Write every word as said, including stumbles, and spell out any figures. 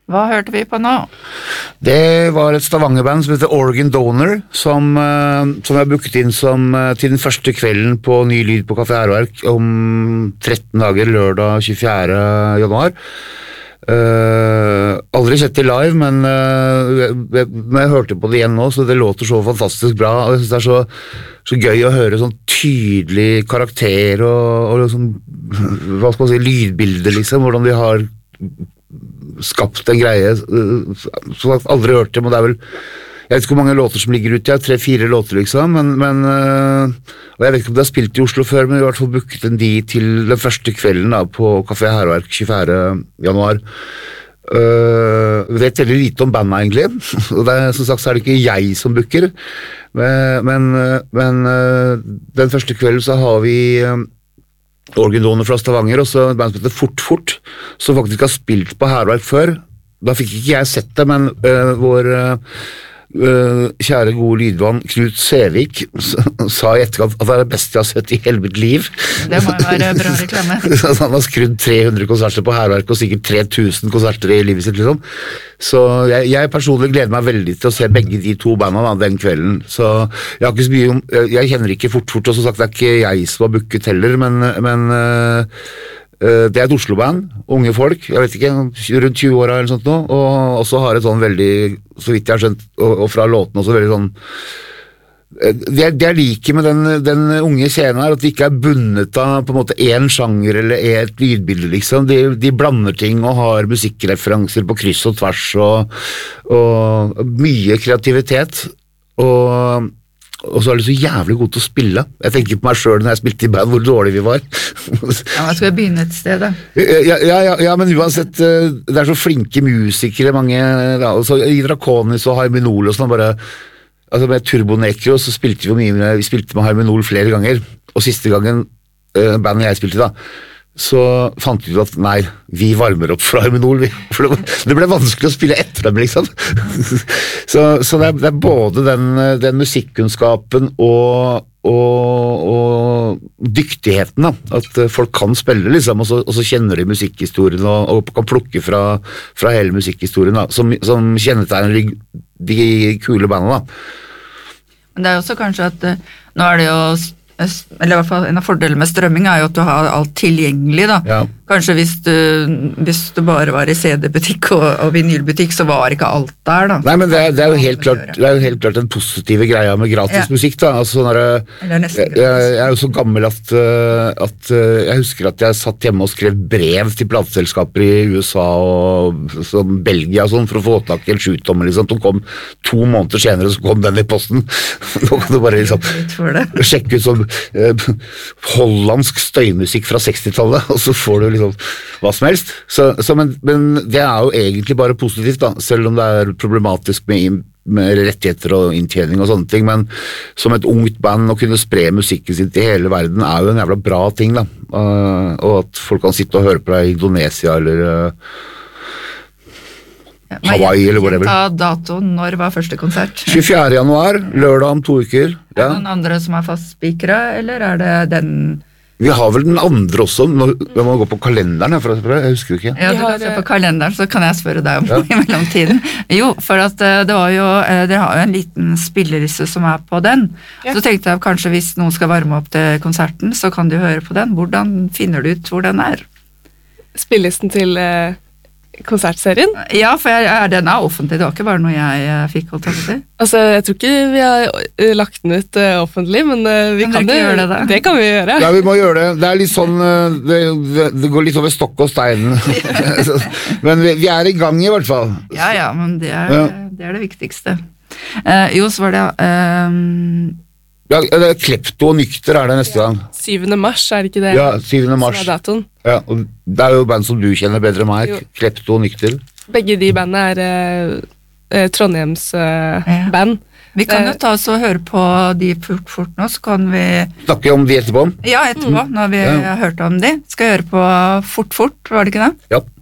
Hva hørte vi på nå? Det var et Stavanger-band som heter Organ Donor, som, som jeg har booket inn som, til den første kvelden på Ny Lyd på Café Hærverk om tretten dager, lørdag tjuefjerde januar. Uh, aldri sett det live, men uh, jeg, jeg hørte på det igjen nå, så det låter så fantastisk bra, og jeg synes det er så, så gøy å høre sånn tydelig karakter og, og sånn, hva skal man si, lydbilder liksom, hvordan de har skapt en greie uh, som jeg aldri hørt det, men det er vel jeg vet ikke hvor mange låter som ligger ute, ja, tre-fire låter liksom, men, men uh, og jeg vet ikke om det har spilt i Oslo før, men i hvert fall booket en de til den første kvelden da, på Café Hærverk tjuefjerde januar. Uh, jeg vet veldig lite om bandet egentlig, og det, som sagt så er det ikke jeg som booker, men, men, men uh, den første kvelden så har vi uh, Organ Donor fra Stavanger, og så et band som heter Fort Fort, som faktisk har spilt på Hærverk før. Da fikk ikke jeg sett det, men uh, vår uh, Uh, kjære gode lydvann Knut Sevik sa i etterkant at det er det beste jeg har sett i hele mitt liv. Det må jo være bra reklame. Han har skrudd tre hundre konserter på Hærverk og sikkert tre tusen konserter i livet sitt liksom. Så jeg, jeg personlig gleder meg veldig til å se begge de to bandene den kvelden. Så jeg har ikke så mye om, jeg kjenner ikke Fort Fort, og som sagt det er ikke jeg som har booket heller, men, men uh, det er et Oslo-band, unge folk, jeg vet ikke, rundt tjue år eller sånt nå, og også har et sånn veldig, så vidt jeg har skjønt, og, og fra låten også veldig sånn, det jeg, det jeg liker med den, den unge scenen her, at de ikke er bundet av på en måte en sjanger eller et lydbilde liksom, de, de blander ting og har musikkreferanser på kryss og tvers, og, og mye kreativitet, og og så er de så jævlig gode til å spille. Jeg tenker på meg selv når jeg spilte i band, hvor dårlig vi var. Ja, men skal vi begynne et sted da? Ja, ja, ja, ja, men uansett, det er så flinke musikere, mange, da, og så i Draconis og Harmonol og sånn, bare, altså med Turbonecro så spilte vi jo mye, med, vi spilte med Harmonol flere ganger, og siste gangen uh, bandet jeg spilte da, så fant vi ut at nei, vi varmer opp for Harmonol, for det ble vanskelig å spille etter dem liksom. så, så det, er, det er både den, den musikkunnskapen og, og, og dyktigheten da, at folk kan spille liksom, og så, og så kjenner de musikkhistorien og, og kan plukke fra, fra hele musikkhistorien da, som, som kjennetegner de, de kule bandene da. Men det er også kanskje at nå er det jo eller i hvert fall en av fordelene med strømming er jo at du har alt tilgjengelig da. Ja. Kanskje hvis du, hvis du bare var i C D-butikk og, og vinylbutikk, så var ikke alt der da. Nei, men det er, det er, jo, helt klart, det er jo helt klart den positive greia med gratis ja. musikk da. Altså, når jeg, jeg, jeg er jo så gammel at, at jeg husker at jeg satt hjemme og skrev brev til plateselskaper i U S A og sånn, Belgia og sånn, for å få tak i en sjutommer liksom. De kom to måneder senere, så kom den i posten. Nå kan du bare liksom sjekke ut sånn eh, hollandsk støymusikk fra sekstitallet, og så får du liksom hva som helst. Så, så, men, men det er jo egentlig bare positivt da, selv om det er problematisk med, med rettigheter og inntjening og sånne ting, men som et ungt band å kunne spre musikken sin til hele verden er jo en jævla bra ting da, uh, og at folk kan sitte og høre på deg i Indonesia eller uh, ja, Hawaii eller whatever. Ta datoen, når var første konsert? tjuefjerde januar, lørdag om to uker. Ja. Er det noen andre som er fastspikere, eller er det den... Vi har vel den andre også, vi må gå på kalenderen, jeg, jeg husker ikke. Ja, du kan se på kalenderen, så kan jeg spørre deg om ja. i mellomtiden. Jo, for at det var jo, dere har jo en liten spillerisse som er på den. Ja. Så tenkte jeg kanskje hvis noen skal varme opp til konserten, så kan du høre på den. Hvordan finner du ut hvor den er? Spillelisten til uh, konsertserien? Ja, for jeg, den er offentlig, det var ikke bare noe jeg uh, fikk holdt til. Altså, jeg tror ikke vi har uh, lagt den ut uh, offentlig, men uh, vi kan, kan det, gjøre det, det kan vi gjøre. Ja, vi må gjøre det. Det er litt sånn, uh, det, det går litt over stokk og stein. Men vi, vi er i gang i hvert fall. Ja, ja, men det er ja. det, er det viktigste. Uh, jo, så var det... Um, ja, det er Klepto og Nykter er det neste gang. syvende mars, er det ikke det? Ja, syvende mars. Som er datoen. Ja, og det er jo band som du kjenner bedre enn meg, Klepto og Nykter. Begge de bandene er uh, Trondheims uh, ja. band. Vi kan jo ta oss og høre på de fort, fort nå, så kan vi... Snakke om de etterpå? Ja, etterpå, mm. når vi ja. har hørt om de. Skal høre på Fort Fort, var det ikke det? Ja.